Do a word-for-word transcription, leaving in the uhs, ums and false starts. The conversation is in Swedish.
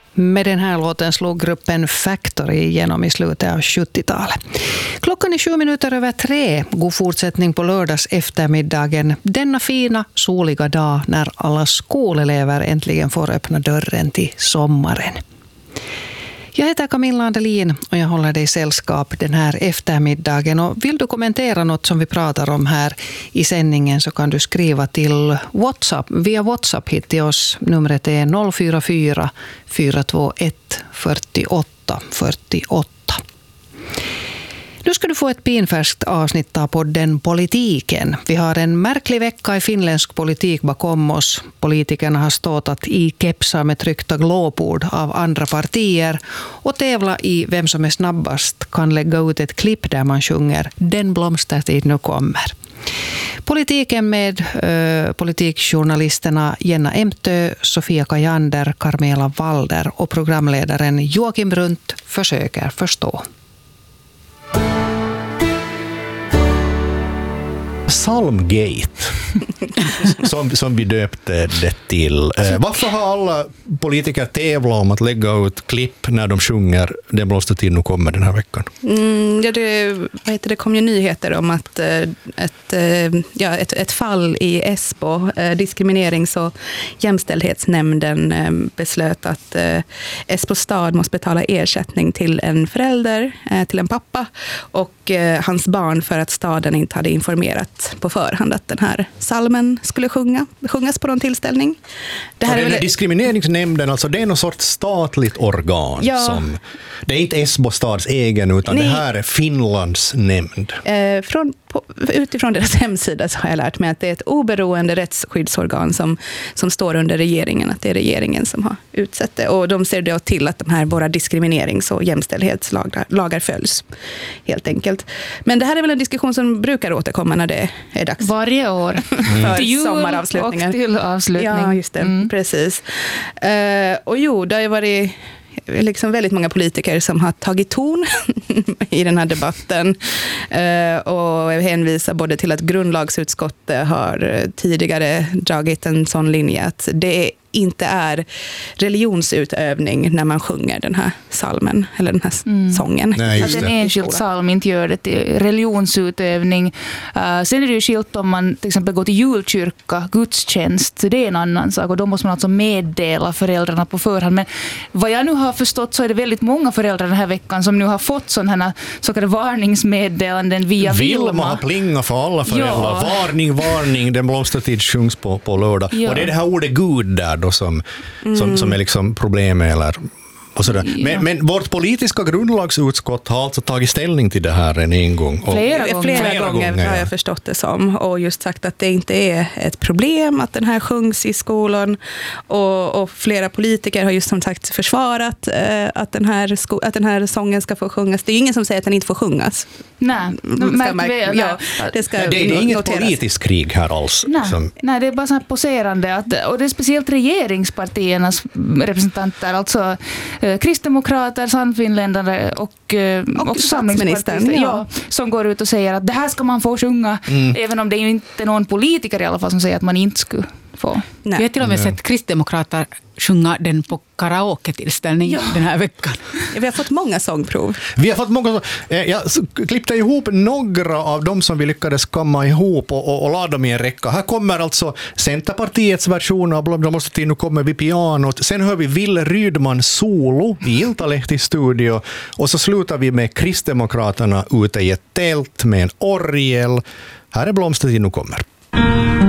Med den här låten slog gruppen Factory igenom i slutet av sjuttiotalet. Klockan är sju minuter över tre. God fortsättning på lördags eftermiddagen. Denna fina, soliga dag när alla skolelever äntligen får öppna dörren till sommaren. Jag heter Camilla Andelin och jag håller dig sällskap den här eftermiddagen. Och vill du kommentera något som vi pratar om här i sändningen så kan du skriva till WhatsApp. Via WhatsApp hit till oss. Numret är noll fyra fyra fyra två ett fyrtioåtta fyrtioåtta. Nu ska du få ett pinfärskt avsnitt av podden Politiken. Vi har en märklig vecka i finländsk politik bakom oss. Politikerna har ståtat i kepsar med tryckta glåpord av andra partier och tävla i vem som är snabbast kan lägga ut ett klipp där man sjunger Den blomstertid nu kommer. Politiken med äh, politikjournalisterna Jenna Emtö, Sofia Kajander, Carmela Walder och programledaren Joakim Brunt försöker förstå. Psalmgate, som, som vi döpte det till. Eh, varför har alla politiker tävlat om att lägga ut klipp när de sjunger Den blomstertid nu kommer den här veckan? Mm, ja, det, vad heter det, kom ju nyheter om att eh, ett, eh, ja, ett, ett fall i Esbo, eh, diskriminerings- och jämställdhetsnämnden eh, beslöt att eh, Esbo stad måste betala ersättning till en förälder, eh, till en pappa och eh, hans barn för att staden inte hade informerat på förhand att den här salmen skulle sjunga, sjungas på någon tillställning. Det här är väl... väl... Diskrimineringsnämnden, alltså det är något sorts statligt organ. Ja. Som, det är inte Esbo stads egen utan Nej. Det här är Finlands nämnd. Eh, från, på, utifrån deras hemsida så har jag lärt mig att det är ett oberoende rättsskyddsorgan som, som står under regeringen, att det är regeringen som har utsett det. Och de ser då till att de här våra diskriminerings- och jämställdhetslagar lagar följs, helt enkelt. Men det här är väl en diskussion som brukar återkomma när det är dags. Varje år. För till sommaravslutningar. Och till avslutning. Ja, just det. Mm. Precis. Uh, och jo, det har ju varit liksom väldigt många politiker som har tagit ton i den här debatten uh, och hänvisar både till att grundlagsutskottet har tidigare dragit en sån linje att det är inte är religionsutövning när man sjunger den här salmen eller den här mm. sången. Nej, att en enskild psalm inte gör det till religionsutövning. Uh, sen är det ju skilt om man till exempel går till julkyrka, gudstjänst, det är en annan sak och då måste man alltså meddela föräldrarna på förhand. Men vad jag nu har förstått så är det väldigt många föräldrar den här veckan som nu har fått sådana här så kallade varningsmeddelanden via Vilma. Vilma har plingat för alla föräldrar. Ja. Varning, varning, den blomstertid sjungs på, på lördag. Ja. Och det är det här ordet Gud där då som, mm. som, som är liksom problemet eller och sådär. Ja. Men, men vårt politiska grundlagsutskott har alltså tagit ställning till det här en, en gång. Och flera gånger, flera flera gånger, gånger har jag förstått det som och just sagt att det inte är ett problem att den här sjungs i skolan och, och flera politiker har just som sagt försvarat eh, att, den här sko- att den här sången ska få sjungas. Det är ju ingen som säger att den inte får sjungas. Nej, märk- ja, det, ska det, det är inget noteras. Politiskt krig här alls. Nej, som... nej det är bara så här poserande att, och det är speciellt regeringspartiernas representanter, alltså kristdemokrater, sannfinländare och, och, och statsministern ja. Ja, som går ut och säger att det här ska man få sjunga mm. även om det är ju inte någon politiker i alla fall som säger att man inte skulle få. Nej. Vi har till och med sett kristdemokrater sjunga den på karaoke-tillställning ja. den här veckan. Vi har fått många sångprov. Vi har fått många. Jag klippte ihop några av dem som vi lyckades komma ihop och, och, och la dem i en räcka. Här kommer alltså Centerpartiets version av Blom blomstertid nu kommer vi pianot. Sen hör vi Ville Rydman solo i Iltalehti studio och så slutar vi med Kristdemokraterna ute i ett tält med en orgel. Här är Blomstertid nu kommer.